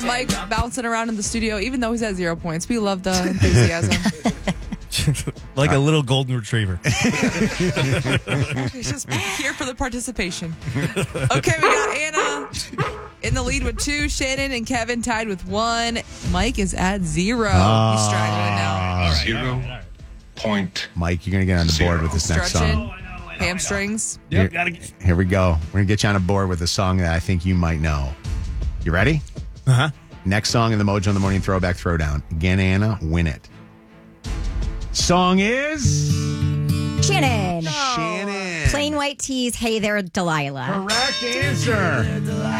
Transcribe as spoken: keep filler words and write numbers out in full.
Mike bouncing around in the studio, even though he's at zero points. We love the enthusiasm. Like a little golden retriever. He's just here for the participation. Okay, we got Anna in the lead with two. Shannon and Kevin tied with one. Mike is at zero. Oh. He's straggling now. Zero point. Mike, you're going to get on the board with this next Stretching. song. Hamstrings. Yep, Here, gotta get. here we go. We're going to get you on a board with a song that I think you might know. You ready? Uh huh. Next song in the Mojo in the Morning Throwback Throwdown. Again, Anna, win it. Song is Shannon. Shannon. Plain white tees. Hey there, Delilah. Correct answer.